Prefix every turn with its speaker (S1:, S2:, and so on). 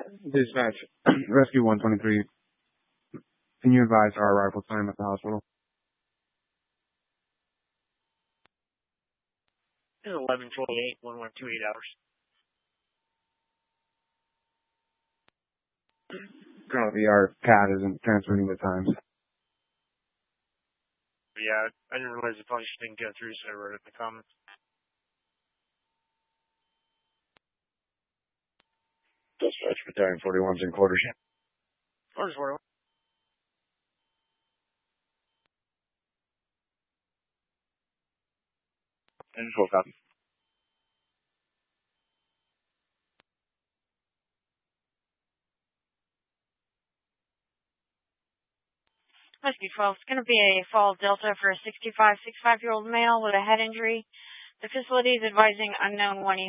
S1: Dispatch, Rescue 123. Can you advise our arrival time at the hospital?
S2: This is 11:28, 1128 hours.
S1: Currently, our CAT isn't transmitting the times.
S2: Yeah, I didn't realize the function didn't go through, so I wrote it in the comments.
S1: Dispatch, Battalion 41's in quarters.
S2: Quarters 41.
S1: And full copy.
S3: Rescue 12, it's going to be a fall Delta for a 65-year-old male with a head injury. The facility is advising unknown 1